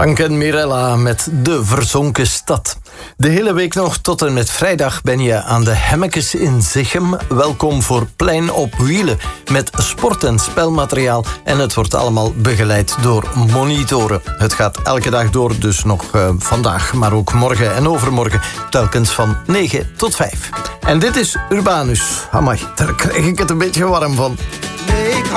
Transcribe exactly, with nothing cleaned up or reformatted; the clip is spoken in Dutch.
Frank en Mirella met De Verzonken Stad. De hele week nog tot en met vrijdag ben je aan de Hemmekes in Zichem. Welkom voor Plein op Wielen met sport- en spelmateriaal. En het wordt allemaal begeleid door monitoren. Het gaat elke dag door, dus nog uh, vandaag, maar ook morgen en overmorgen. Telkens van negen tot vijf. En dit is Urbanus. Amai, daar krijg ik het een beetje warm van.